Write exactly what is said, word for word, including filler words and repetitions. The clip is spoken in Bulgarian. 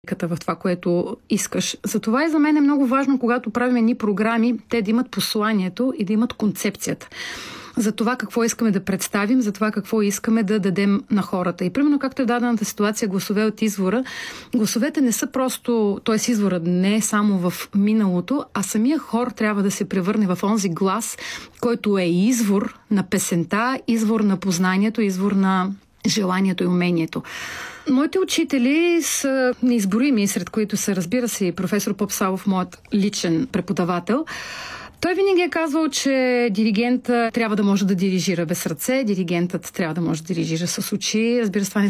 в това, което искаш. Затова и за мен е много важно, когато правим едни програми, те да имат посланието и да имат концепцията за това какво искаме да представим, за това какво искаме да дадем на хората. И примерно, както е в дадената ситуация гласове от извора, гласовете не са просто, т.е. извора не е само в миналото, а самия хор трябва да се превърне в онзи глас, който е извор на песента, извор на познанието, извор на желанието и умението. Моите учители са неизборими, сред които са, разбира се, и професор Попсалов, моят личен преподавател. Той винаги е казвал, че диригентът трябва да може да дирижира без ръце, диригентът трябва да може да дирижира с очи. Разбира се, това не